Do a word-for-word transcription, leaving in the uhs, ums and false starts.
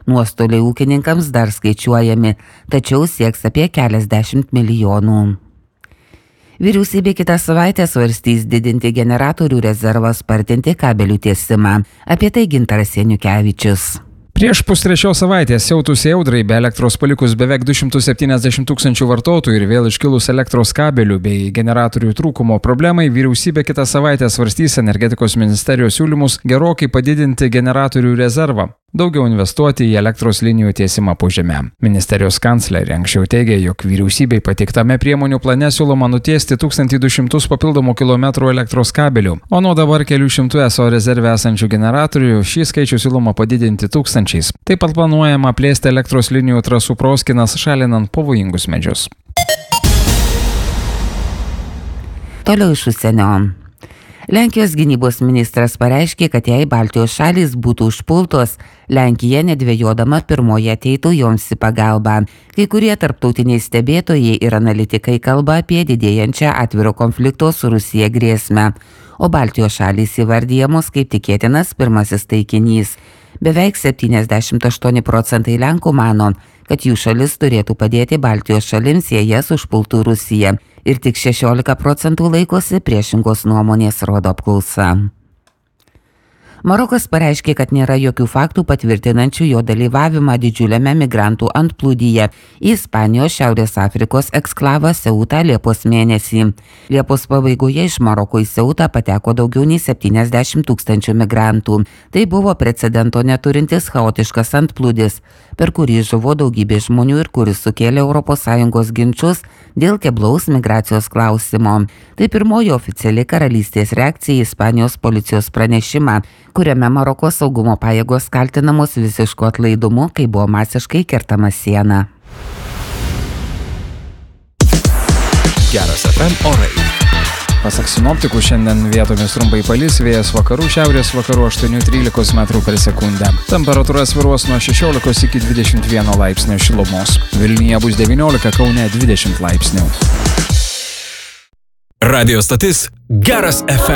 Nuostoliai ūkininkams dar skaičiuojami, tačiau sieks apie keliasdešimt milijonų. Vyriausybė kitą savaitę svarstys didinti generatorių rezervą, spartinti kabelių tiesimą. Apie tai Gintaras Janukevičius. Prieš pustrečios savaitės siautusiai audrai be elektros palikus beveik du šimtus septyniasdešimt tūkstančių vartotojų ir vėl iškilus elektros kabelių bei generatorių trūkumo problemai, vyriausybė kitą savaitę svarstys energetikos ministerijos siūlymus gerokai padidinti generatorių rezervą, daugiau investuoti į elektros linijų tiesimą po žeme. Ministerijos kanclerė anksčiau teigė, jog vyriausybei pateiktame priemonių plane siūloma nutiesti tūkstantį du šimtus papildomų kilometrų elektros kabelių, o nuo dabar kelių šimtų eso rezerve esančių generatorių šį skaičių siūloma padidinti tūkstančiais. Taip pat planuojama plėsti elektros linijų trasų proskynas, šalinant pavojingus medžius. Toliau iš užsienio. Lenkijos gynybos ministras pareiškė, kad jei Baltijos šalys būtų užpultos, Lenkija nedvejodama pirmoje ateitų joms į pagalbą. Kai kurie tarptautiniai stebėtojai ir analitikai kalba apie didėjančią atviro konflikto su Rusija grėsmę, o Baltijos šalys įvardyjamos kaip tikėtinas pirmasis taikinys. Beveik septyniasdešimt aštuoni procentai Lenkų mano, kad jų šalis turėtų padėti Baltijos šalims, jei jas užpultų Rusija, ir tik šešiolika procentų laikosi priešingos nuomonės, rodo apklausa. Marokas pareiškė, kad nėra jokių faktų patvirtinančių jo dalyvavimą didžiuliame migrantų antplūdyje į Ispanijos Šiaurės Afrikos eksklavą Seutą Liepos mėnesį. Liepos pabaigoje iš Maroko į Seutą pateko daugiau nei septyniasdešimt tūkstančių migrantų. Tai buvo precedento neturintis chaotiškas antplūdis, per kurį žuvo daugybė žmonių ir kuris sukėlė Europos Sąjungos ginčus dėl keblaus migracijos klausimo. Tai pirmoji oficiali karalystės reakcija į Ispanijos policijos pranešimą, kuriame Maroko saugumo pajėgos kaltinamos visišku atlaidumu, kai buvo masiškai kertama siena. Geras F M orai. Pasak sinoptikų, šiandien vietomis trumpai palis, vėjas vakarų šiaurės vakarų aštuoni trylika metrų per sekundę. Temperatūra svyruos nuo šešiolikos iki dvidešimt vieno laipsnio šilumos. Vilniuje bus devyniolika, Kaune dvidešimt laipsnių. Radio stotis Geras F M.